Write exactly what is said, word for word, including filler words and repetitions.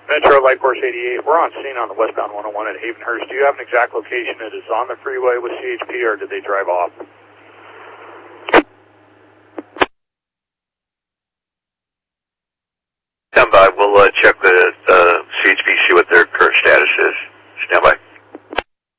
Metro Light Force eighty-eight, we're on scene on the westbound one oh one at Havenhurst. Do you have an exact location? It is on the freeway with C H P, or did they drive off? Stand by, we'll uh, check